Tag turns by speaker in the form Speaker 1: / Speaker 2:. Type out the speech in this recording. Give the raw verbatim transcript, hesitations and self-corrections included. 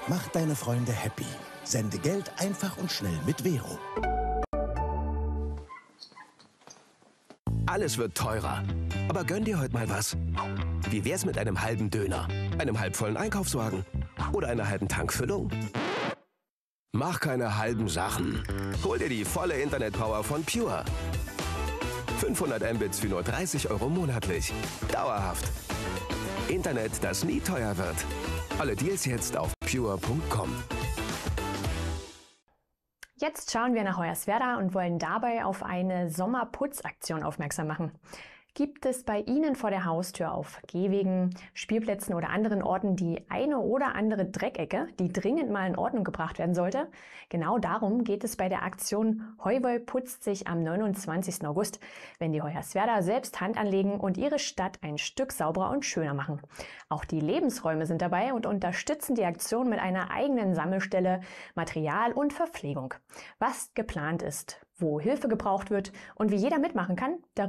Speaker 1: Mach deine Freunde happy. Sende Geld einfach und schnell mit Vero.
Speaker 2: Alles wird teurer. Aber gönn dir heute mal was. Wie wär's mit einem halben Döner, einem halbvollen Einkaufswagen oder einer halben Tankfüllung? Mach keine halben Sachen. Hol dir die volle Internetpower von Pure. fünfhundert Mbits für nur dreißig Euro monatlich. Dauerhaft. Internet, das nie teuer wird. Alle Deals jetzt auf pure punkt com.
Speaker 3: Jetzt schauen wir nach Hoyerswerda und wollen dabei auf eine Sommerputzaktion aufmerksam machen. Gibt es bei Ihnen vor der Haustür auf Gehwegen, Spielplätzen oder anderen Orten die eine oder andere Dreckecke, die dringend mal in Ordnung gebracht werden sollte? Genau darum geht es bei der Aktion Heuwol putzt sich am neunundzwanzigsten August, wenn die Hoyerswerda selbst Hand anlegen und ihre Stadt ein Stück sauberer und schöner machen. Auch die Lebensräume sind dabei und unterstützen die Aktion mit einer eigenen Sammelstelle, Material und Verpflegung. Was geplant ist, wo Hilfe gebraucht wird und wie jeder mitmachen kann, darüber